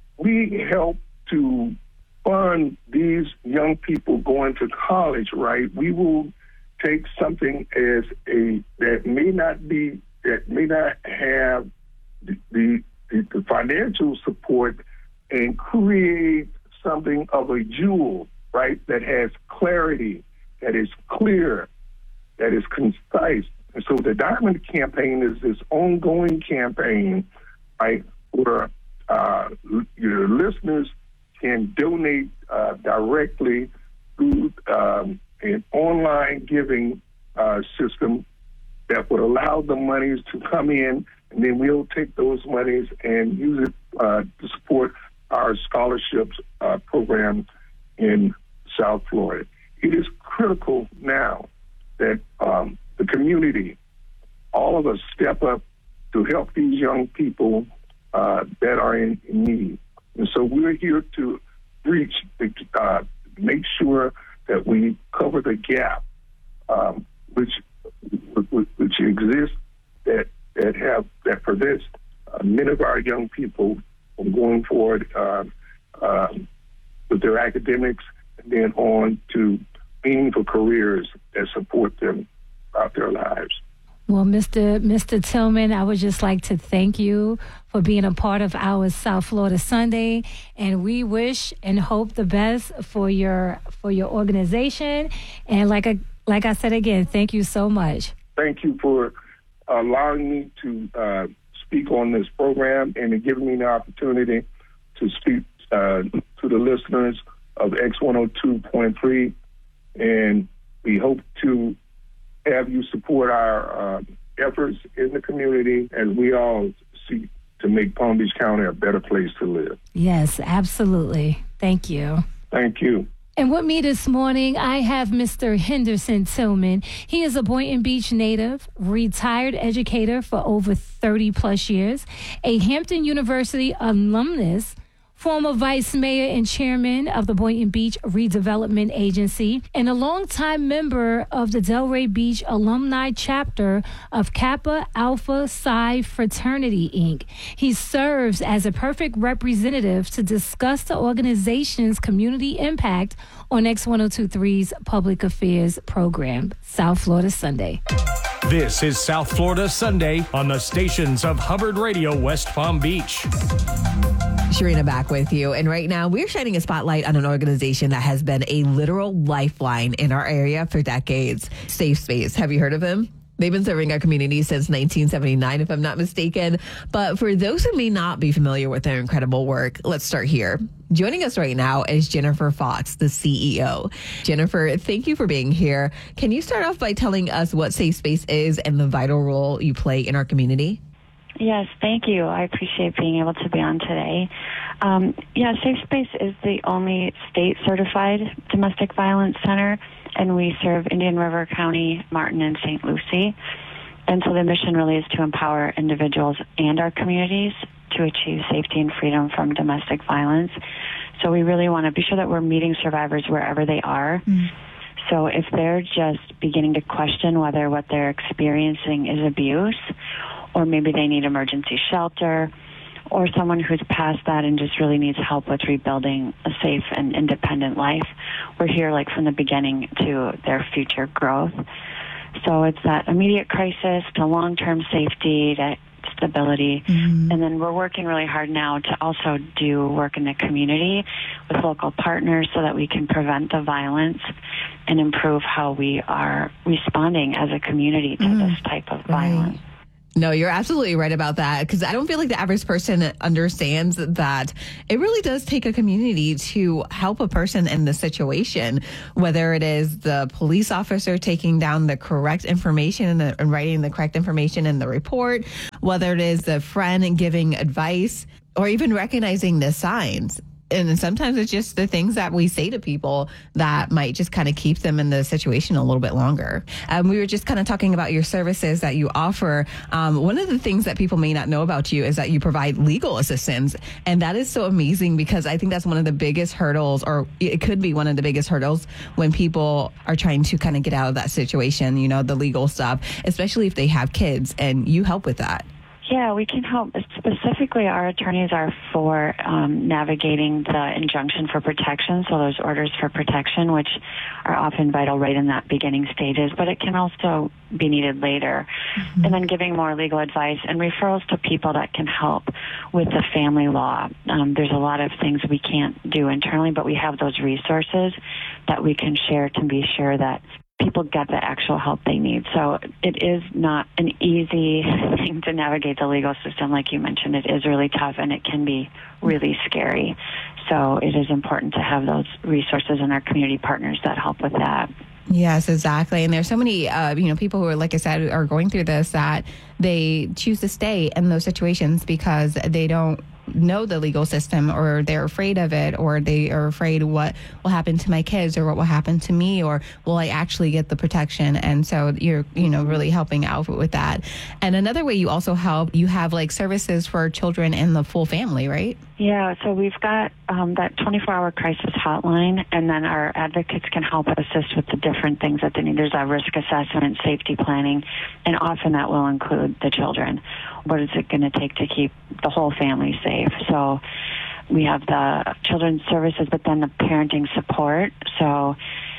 we help to fund these young people going to college, right, we will take something as a that may not be that may not have the the, the financial support and create something of a jewel, right, that has clarity, that is clear, that is concise. And so the Diamond Campaign is this ongoing campaign, right, where uh, your listeners can donate uh, directly through um, an online giving uh, system that would allow the monies to come in, and then we'll take those monies and use it uh, to support our scholarships uh, program in South Florida. It is critical now that um, the community, all of us, step up to help these young people uh, that are in, in need. And so we're here to reach, uh, make sure that we cover the gap, um, which which exists, that that have that prevents uh, many of our young people from going forward uh, uh, with their academics and then on to meaningful careers that support them throughout their lives. Well, Mister Mister Tillman, I would just like to thank you for being a part of our South Florida Sunday, and we wish and hope the best for your for your organization. And like I like I said again, thank you so much. Thank you for allowing me to uh, speak on this program and giving me the opportunity to speak uh, to the listeners of X one oh two point three, and we hope to have you support our uh, efforts in the community as we all seek to make Palm Beach County a better place to live. Yes, absolutely. Thank you. Thank you. And with me this morning, I have Mister Henderson Tillman. He is a Boynton Beach native, retired educator for over thirty plus years, a Hampton University alumnus, former vice mayor and chairman of the Boynton Beach Redevelopment Agency, and a longtime member of the Delray Beach alumni chapter of Kappa Alpha Psi Fraternity, Incorporated. He serves as a perfect representative to discuss the organization's community impact on X one oh two three's Public Affairs program, South Florida Sunday. This is South Florida Sunday on the stations of Hubbard Radio West Palm Beach. Sharina back with you. And right now we're shining a spotlight on an organization that has been a literal lifeline in our area for decades. Safe Space. Have you heard of them? They've been serving our community since nineteen seventy-nine, if I'm not mistaken. But for those who may not be familiar with their incredible work, let's start here. Joining us right now is Jennifer Fox, the C E O. Jennifer, thank you for being here. Can you start off by telling us what Safe Space is and the vital role you play in our community? Yes, thank you. I appreciate being able to be on today. Um, yeah, Safe Space is the only state-certified domestic violence center, and we serve Indian River County, Martin, and Saint Lucie. And so the mission really is to empower individuals and our communities to achieve safety and freedom from domestic violence. So we really want to be sure that we're meeting survivors wherever they are. Mm. So if they're just beginning to question whether what they're experiencing is abuse, or maybe they need emergency shelter, or someone who's past that and just really needs help with rebuilding a safe and independent life, we're here like from the beginning to their future growth. So it's that immediate crisis to long-term safety to stability. Mm-hmm. And then we're working really hard now to also do work in the community with local partners so that we can prevent the violence and improve how we are responding as a community to mm-hmm. this type of right. violence. No, you're absolutely right about that, because I don't feel like the average person understands that it really does take a community to help a person in the situation, whether it is the police officer taking down the correct information and, and writing the correct information in the report, whether it is the friend giving advice, or even recognizing the signs. And sometimes it's just the things that we say to people that might just kind of keep them in the situation a little bit longer. Um, we were just kind of talking about your services that you offer. Um, one of the things that people may not know about you is that you provide legal assistance. And that is so amazing, because I think that's one of the biggest hurdles, or it could be one of the biggest hurdles when people are trying to kind of get out of that situation, you know, the legal stuff, especially if they have kids, and you help with that. Yeah, we can help. Specifically, our attorneys are for um, navigating the injunction for protection, so those orders for protection, which are often vital right in that beginning stages, but it can also be needed later. Mm-hmm. And then giving more legal advice and referrals to people that can help with the family law. Um, there's a lot of things we can't do internally, but we have those resources that we can share to be sure that people get the actual help they need. So it is not an easy thing to navigate the legal system. Like you mentioned, it is really tough and it can be really scary. So it is important to have those resources and our community partners that help with that. Yes, exactly. And there's so many, uh, you know, people who are, like I said, are going through this, that they choose to stay in those situations because they don't know the legal system, or they're afraid of it, or they are afraid what will happen to my kids, or what will happen to me, or will I actually get the protection? And so you're, you know, really helping out with that. And another way you also help, you have like services for children and the full family, right? Yeah, so we've got um, that twenty-four hour crisis hotline, and then our advocates can help assist with the different things that they need. There's a risk assessment, safety planning, and often that will include the children. What is it going to take to keep the whole family safe? So we have the children's services, but then the parenting support. So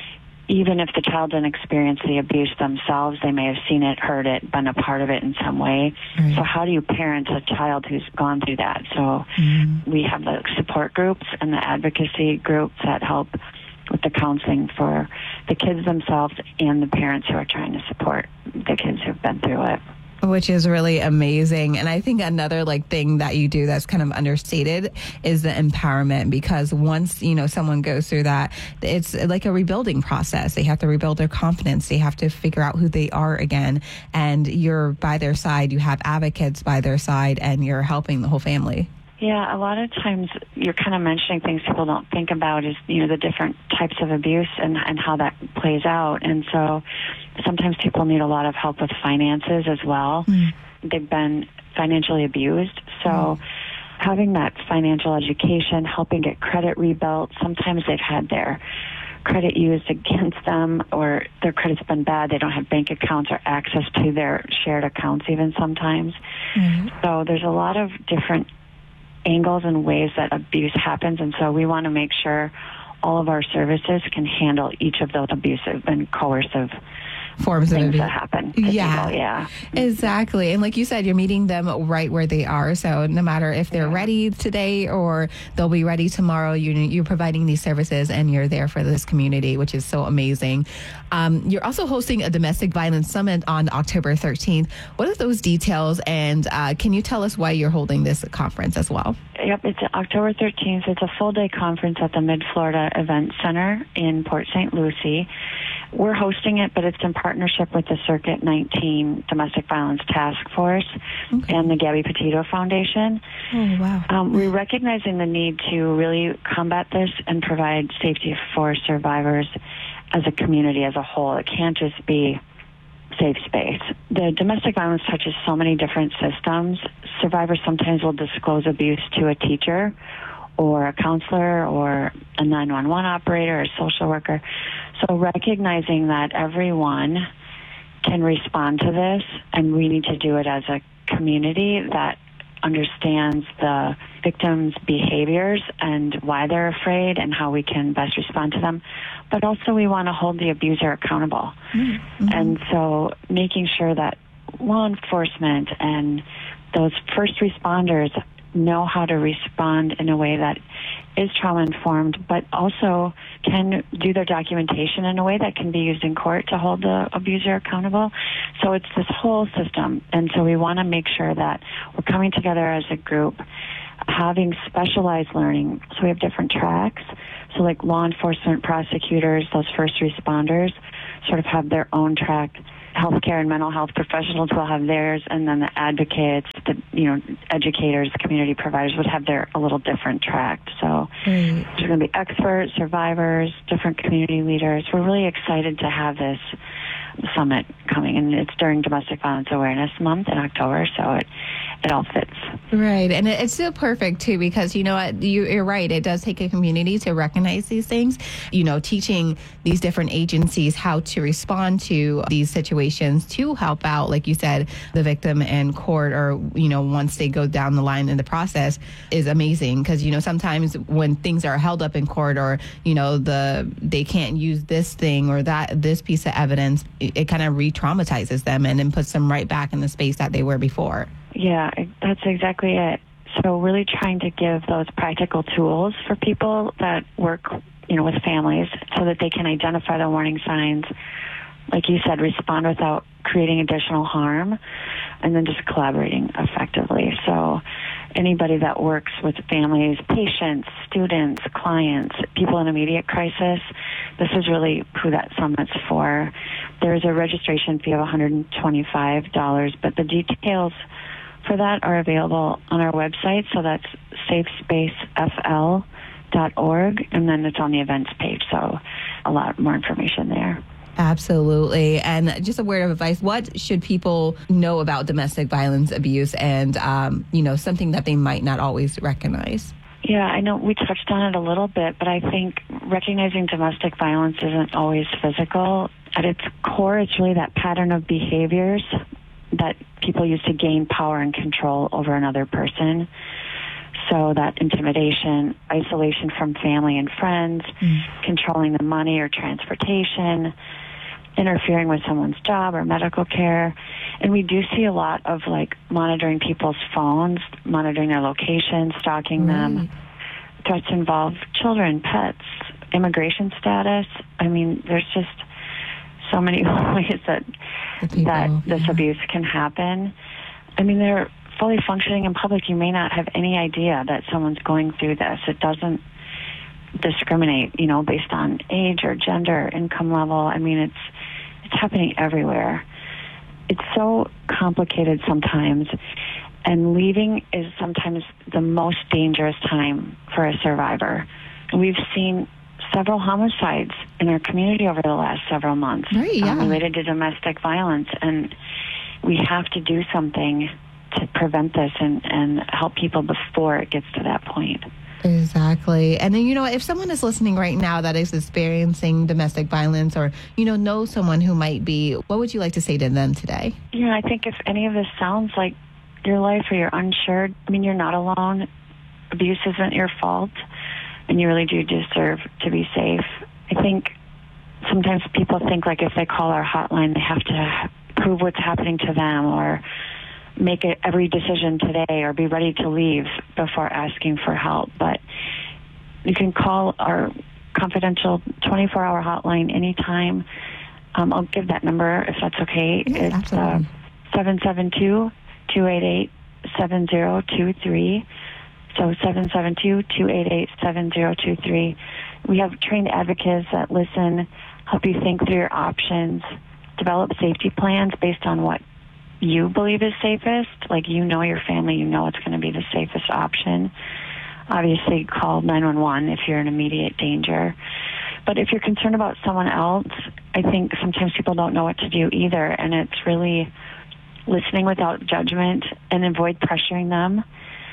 even if the child didn't experience the abuse themselves, they may have seen it, heard it, been a part of it in some way. Right. So how do you parent a child who's gone through that? So mm-hmm. we have the support groups and the advocacy groups that help with the counseling for the kids themselves and the parents who are trying to support the kids who've been through it. Which is really amazing. And I think another like thing that you do that's kind of understated is the empowerment, because once, you know, someone goes through that, it's like a rebuilding process. They have to rebuild their confidence. They have to figure out who they are again. And you're by their side. You have advocates by their side, and you're helping the whole family. Yeah, a lot of times you're kind of mentioning things people don't think about is, you know, the different types of abuse and, and how that plays out. And so sometimes people need a lot of help with finances as well. Mm. They've been financially abused. So mm. having that financial education, helping get credit rebuilt, sometimes they've had their credit used against them, or their credit's been bad. They don't have bank accounts or access to their shared accounts even sometimes. Mm. So there's a lot of different angles and ways that abuse happens, and so we want to make sure all of our services can handle each of those abusive and coercive forms things of abuse that happen. Yeah, people. yeah, exactly. And like you said, you're meeting them right where they are. So no matter if they're yeah. ready today or they'll be ready tomorrow, you, you're providing these services and you're there for this community, which is so amazing. Um, you're also hosting a domestic violence summit on October thirteenth. What are those details? And uh, can you tell us why you're holding this conference as well? Yep, it's October thirteenth. It's a full-day conference at the Mid-Florida Event Center in Port Saint Lucie. We're hosting it, but it's in partnership with the Circuit nineteen Domestic Violence Task Force okay. and the Gabby Petito Foundation. Oh, wow. Um, we're recognizing the need to really combat this and provide safety for survivors as a community as a whole. It can't just be safe space. The domestic violence touches so many different systems. Survivors sometimes will disclose abuse to a teacher or a counselor or a nine one one operator or a social worker. So recognizing that everyone can respond to this, and we need to do it as a community that understands the victims' behaviors and why they're afraid and how we can best respond to them. But also we want to hold the abuser accountable. Mm-hmm. And so making sure that law enforcement and those first responders know how to respond in a way that is trauma-informed, but also can do their documentation in a way that can be used in court to hold the abuser accountable. So it's this whole system. And so we want to make sure that we're coming together as a group, having specialized learning. So we have different tracks. So like law enforcement, prosecutors, those first responders sort of have their own track. Healthcare and mental health professionals will have theirs, and then the advocates, the you know educators, community providers would have their a little different track. So mm. there's going to be experts, survivors, different community leaders. We're really excited to have this summit coming, and it's during Domestic Violence Awareness Month in October, so it it all fits. Right, and it's still perfect too, because you know what, you, you're right, it does take a community to recognize these things. You know, teaching these different agencies how to respond to these situations to help out, like you said, the victim in court, or you know, once they go down the line in the process, is amazing. Because you know, sometimes when things are held up in court, or you know, the they can't use this thing or that this piece of evidence, it, it kind of re-traumatizes them and then puts them right back in the space that they were before. Yeah, that's exactly it. So really trying to give those practical tools for people that work, you know, with families so that they can identify the warning signs, like you said, respond without creating additional harm, and then just collaborating effectively. So anybody that works with families, patients, students, clients, people in immediate crisis, this is really who that summit's for. There's a registration fee of one hundred twenty-five dollars, but the details for that are available on our website. So that's safe space f l dot org, and then it's on the events page. So a lot more information there. Absolutely. And just a word of advice, what should people know about domestic violence abuse and, um, you know, something that they might not always recognize? Yeah, I know we touched on it a little bit, but I think recognizing domestic violence isn't always physical. At its core, it's really that pattern of behaviors that people use to gain power and control over another person. So that intimidation, isolation from family and friends, mm. controlling the money or transportation, interfering with someone's job or medical care. And we do see a lot of like monitoring people's phones, monitoring their location, stalking right. them. Threats involve children, pets, immigration status. I mean, there's just so many ways that people, that this yeah. abuse can happen. I mean, they're fully functioning in public. You may not have any idea that someone's going through this. It doesn't discriminate, you know, based on age or gender, income level. I mean, it's it's happening everywhere. It's so complicated sometimes, and leaving is sometimes the most dangerous time for a survivor. And we've seen several homicides in our community over the last several months right, yeah. um, related to domestic violence, and we have to do something to prevent this and, and help people before it gets to that point. Exactly. And then, you know, if someone is listening right now that is experiencing domestic violence, or, you know, know someone who might be, what would you like to say to them today? Yeah, I think if any of this sounds like your life or you're unsure, I mean, you're not alone. Abuse isn't your fault, and you really do deserve to be safe. I think sometimes people think like if they call our hotline, they have to prove what's happening to them or make it every decision today or be ready to leave before asking for help. But you can call our confidential twenty-four hour hotline anytime. Um, I'll give that number if that's okay. Yeah, it's uh, seven seven two, two eight eight, seven zero two three. So seven seven two, two eight eight, seven zero two three. We have trained advocates that listen, help you think through your options, develop safety plans based on what you believe is safest. Like, you know your family, you know it's going to be the safest option. Obviously, call nine one one if you're in immediate danger. But if you're concerned about someone else, I think sometimes people don't know what to do either, and it's really listening without judgment and avoid pressuring them.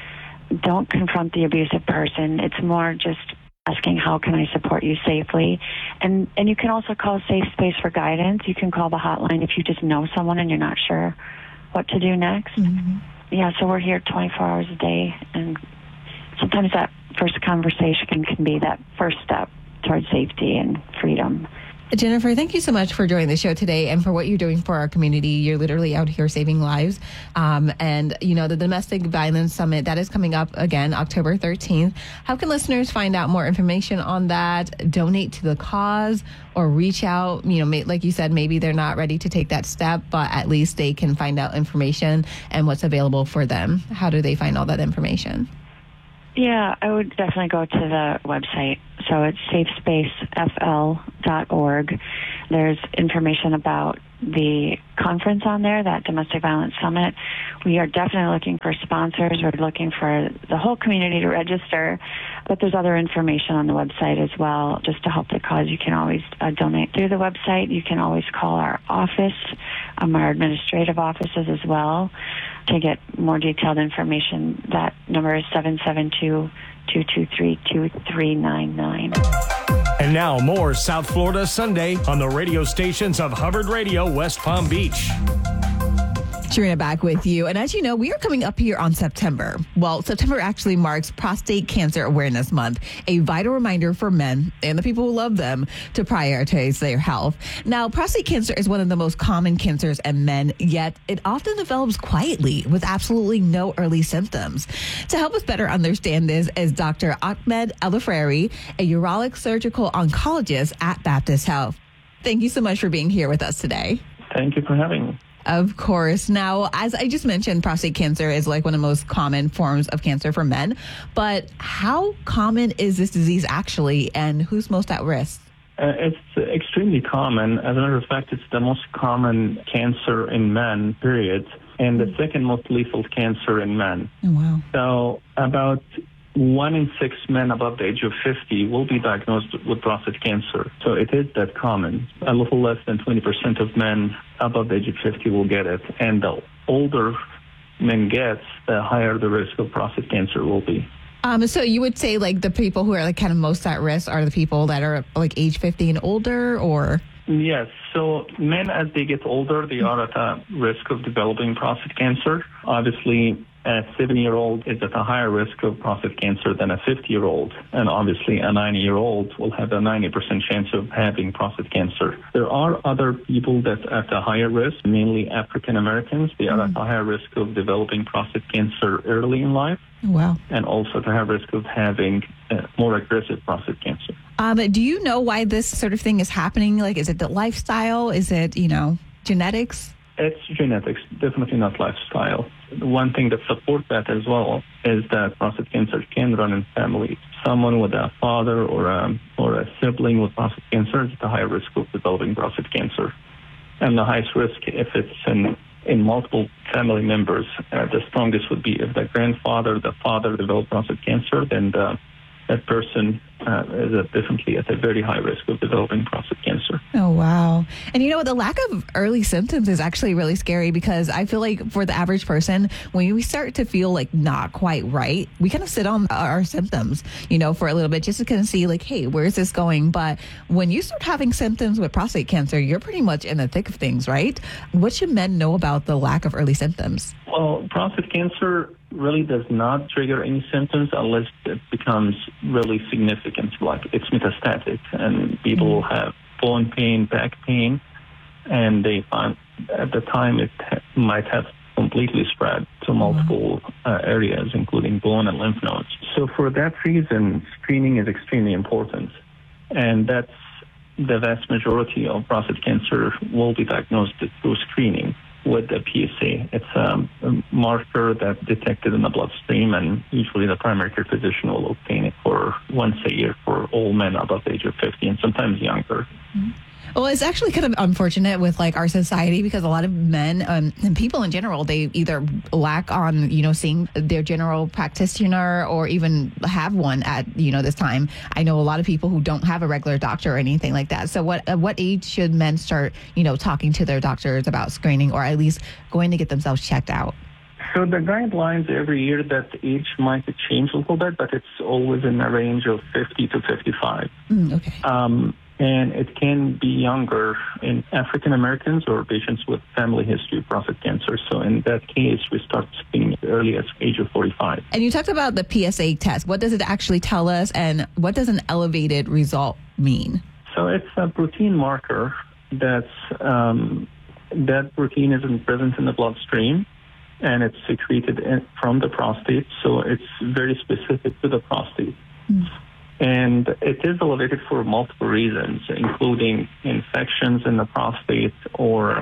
don't confront the abusive person. It's more just asking, how can I support you safely? And and you can also call Safe Space for guidance. You can call the hotline if you just know someone and you're not sure what to do next. Mm-hmm. Yeah, so we're here twenty-four hours a day, and sometimes that first conversation can be that first step towards safety and freedom. Jennifer, thank you so much for joining the show today and for what you're doing for our community. You're literally out here saving lives. Um, and, you know, the Domestic Violence Summit, that is coming up again, October thirteenth. How can listeners find out more information on that, donate to the cause, or reach out? You know, may, like you said, maybe they're not ready to take that step, but at least they can find out information and what's available for them. How do they find all that information? Yeah, I would definitely go to the website. So it's safe space f l dot org. There's information about the conference on there, that Domestic Violence Summit. We are definitely looking for sponsors. We're looking for the whole community to register. But there's other information on the website as well, just to help the cause. You can always uh, donate through the website. You can always call our office, um, our administrative offices as well, to get more detailed information. That number is seven seven two, two two three, two three nine nine. And now more South Florida Sunday on the radio stations of Hubbard Radio, West Palm Beach. Sharina back with you. And as you know, we are coming up here on September. Well, September actually marks Prostate Cancer Awareness Month, a vital reminder for men and the people who love them to prioritize their health. Now, prostate cancer is one of the most common cancers in men, yet it often develops quietly with absolutely no early symptoms. To help us better understand this is Doctor Ahmed Elafrari, a urologic surgical oncologist at Baptist Health. Thank you so much for being here with us today. Thank you for having me. Of course. Now, as I just mentioned, prostate cancer is like one of the most common forms of cancer for men. But how common is this disease actually, and who's most at risk? Uh, it's extremely common. As a matter of fact, it's the most common cancer in men, period, and the second most lethal cancer in men. Oh, wow. So about one in six men above the age of fifty will be diagnosed with prostate cancer. So it is that common. A little less than twenty percent of men above the age of fifty will get it. And the older men get, the higher the risk of prostate cancer will be. Um, so you would say like the people who are like kind of most at risk are the people that are like age fifty and older, or? Yes. So men, as they get older, they are at a risk of developing prostate cancer. Obviously, a seventy-year-old is at a higher risk of prostate cancer than a fifty-year-old. And obviously, a ninety-year-old will have a ninety percent chance of having prostate cancer. There are other people that are at a higher risk, mainly African Americans. They are mm. at a higher risk of developing prostate cancer early in life. Wow. And also to have risk of having uh, more aggressive prostate cancer. Um, do you know why this sort of thing is happening? Like, is it the lifestyle? Is it, you know, genetics? It's genetics, definitely not lifestyle. One thing that supports that as well is that prostate cancer can run in families. Someone with a father or a, or a sibling with prostate cancer is at a high risk of developing prostate cancer. And the highest risk, if it's in, in multiple family members, uh, the strongest would be if the grandfather, the father developed prostate cancer, then the, that person uh, is at definitely at a very high risk of developing prostate cancer. Oh, wow. And you know what? The lack of early symptoms is actually really scary, because I feel like for the average person, when we start to feel like not quite right, we kind of sit on our symptoms, you know, for a little bit just to kind of see like, hey, where's this going? But when you start having symptoms with prostate cancer, you're pretty much in the thick of things, right? What should men know about the lack of early symptoms? Well, prostate cancer really does not trigger any symptoms unless it becomes really significant, like it's metastatic, and people will have bone pain, back pain, and they find at the time it ha- might have completely spread to multiple uh, areas, including bone and lymph nodes. So for that reason, screening is extremely important, and that's the vast majority of prostate cancer will be diagnosed through screening with the P S A. It's um, a marker that's detected in the bloodstream, and usually the primary care physician will obtain it for once a year for all men above the age of fifty, and sometimes younger. Mm-hmm. Well, it's actually kind of unfortunate with like our society, because a lot of men um, and people in general, they either lack on, you know, seeing their general practitioner or even have one at, you know, this time. I know a lot of people who don't have a regular doctor or anything like that. So what, at what age should men start, you know, talking to their doctors about screening, or at least going to get themselves checked out? So the guidelines every year, that age might change a little bit, but it's always in the range of fifty to fifty-five. Mm, okay. Um, and it can be younger in African Americans or patients with family history of prostate cancer. So in that case, we start screening as early as age of forty-five. And you talked about the P S A test. What does it actually tell us, and what does an elevated result mean? So it's a protein marker that's um, that protein isn't present in the bloodstream, and it's secreted in, from the prostate. So it's very specific to the prostate. Mm. And it is elevated for multiple reasons, including infections in the prostate, or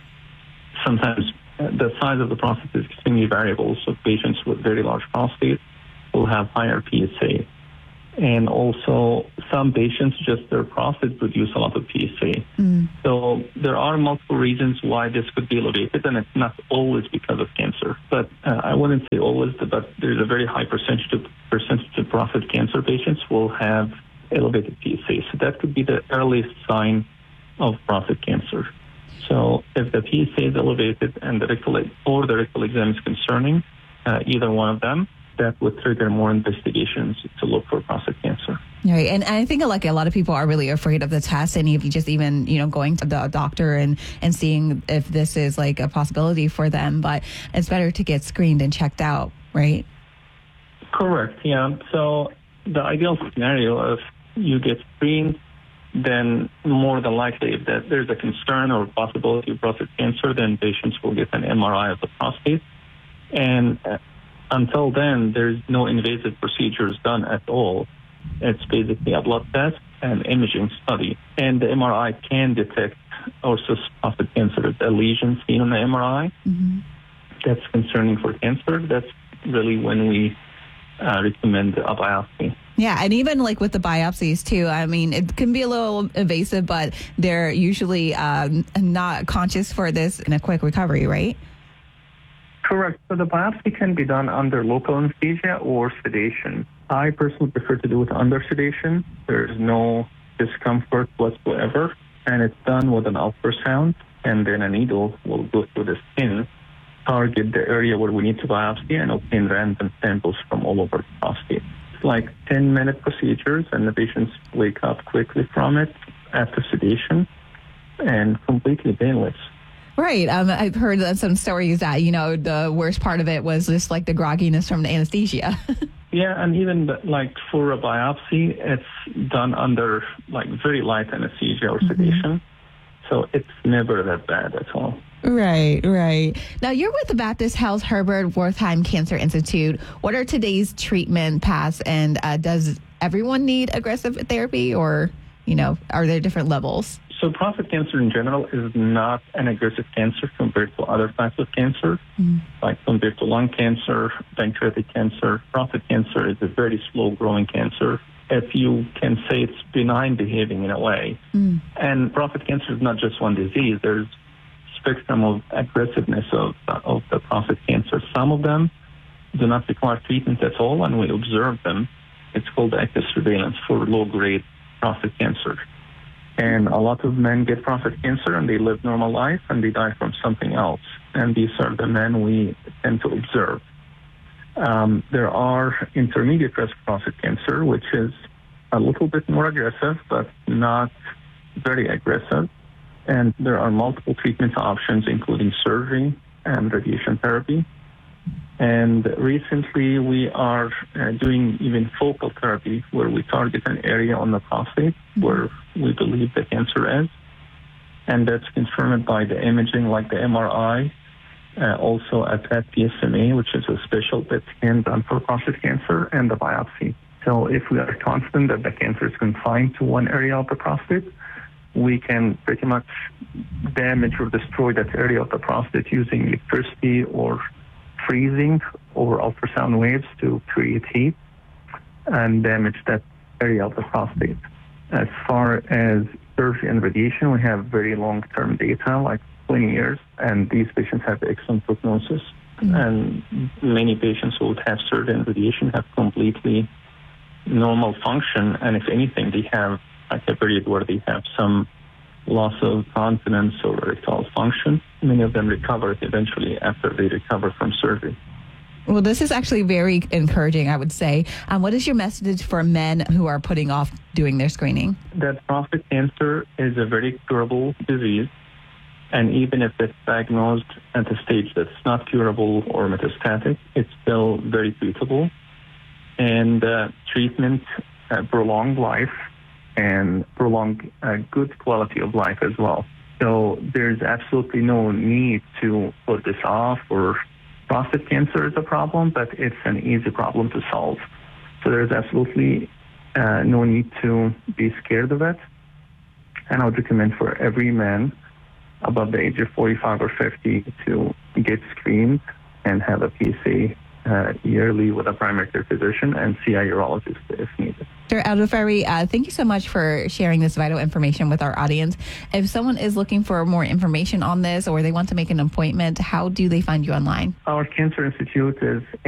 sometimes the size of the prostate is extremely variable. So patients with very large prostate will have higher P S A. And also some patients, just their prostate produce a lot of P S A. Mm. So there are multiple reasons why this could be elevated, and it's not always because of cancer. But uh, I wouldn't say always, but there's a very high percentage of, percentage of prostate cancer patients will have elevated P S A. So that could be the earliest sign of prostate cancer. So if the P S A is elevated and the rectal or the rectal exam is concerning, uh, either one of them, that would trigger more investigations to look for prostate cancer. Right, and I think like a lot of people are really afraid of the test, and if you just even you know going to the doctor and and seeing if this is like a possibility for them, but it's better to get screened and checked out, right? Correct. Yeah. So the ideal scenario, if you get screened, then more than likely, if that there's a concern or possibility of prostate cancer, then patients will get an M R I of the prostate, and uh, until then, there's no invasive procedures done at all. It's basically a blood test and imaging study. And the M R I can detect also prostate cancer. A lesion seen on the M R I, mm-hmm. that's concerning for cancer. That's really when we uh, recommend a biopsy. Yeah, and even like with the biopsies too, I mean, it can be a little invasive, but they're usually um, not conscious for this in a quick recovery, right? Correct. So the biopsy can be done under local anesthesia or sedation. I personally prefer to do it under sedation. There's no discomfort whatsoever, and it's done with an ultrasound, and then a needle will go through the skin, target the area where we need to biopsy, and obtain random samples from all over the prostate. It's like ten-minute procedures, and the patients wake up quickly from it after sedation, and completely painless. Right. Um, I've heard some stories that, you know, the worst part of it was just like the grogginess from the anesthesia. Yeah, and even the, like for a biopsy, it's done under like very light anesthesia or sedation. Mm-hmm. So it's never that bad at all. Right, right. Now, you're with the Baptist Health Herbert Wertheim Cancer Institute. What are today's treatment paths, and uh, does everyone need aggressive therapy, or, you know, are there different levels? So prostate cancer in general is not an aggressive cancer compared to other types of cancer, mm. like compared to lung cancer, pancreatic cancer. Prostate cancer is a very slow-growing cancer. If you can say it's benign behaving in a way. Mm. And prostate cancer is not just one disease. There's spectrum of aggressiveness of, of the prostate cancer. Some of them do not require treatment at all, and we observe them. It's called active surveillance for low-grade prostate cancer. And a lot of men get prostate cancer, and they live normal life, and they die from something else. And these are the men we tend to observe. Um, there are intermediate risk prostate cancer, which is a little bit more aggressive, but not very aggressive. And there are multiple treatment options, including surgery and radiation therapy. And recently, we are uh, doing even focal therapy, where we target an area on the prostate where we believe the cancer is. And that's confirmed by the imaging, like the M R I, uh, also a P E T P S M A, which is a special P E T scan done for prostate cancer, and the biopsy. So if we are confident that the cancer is confined to one area of the prostate, we can pretty much damage or destroy that area of the prostate using electricity or freezing over ultrasound waves to create heat and damage that area of the prostate. As far as surgery and radiation, we have very long-term data, like twenty years, and these patients have excellent prognosis. Mm-hmm. And many patients who would have surgery and radiation have completely normal function, and if anything, they have like a period where they have some loss of confidence or erectile function. Many of them recovered eventually after they recover from surgery. Well, this is actually very encouraging, I would say. Um, what is your message for men who are putting off doing their screening? That prostate cancer is a very curable disease. And even if it's diagnosed at a stage that's not curable or metastatic, it's still very treatable. And uh, treatment uh, prolong life and prolong a good quality of life as well. So there's absolutely no need to put this off. Or prostate cancer is a problem, but it's an easy problem to solve. So there's absolutely uh, no need to be scared of it. And I would recommend for every man above the age of forty-five or fifty to get screened and have a P S A uh, yearly with a primary care physician and see a urologist if needed. Doctor Al-Jafari, uh, thank you so much for sharing this vital information with our audience. If someone is looking for more information on this or they want to make an appointment, how do they find you online? Our Cancer Institute is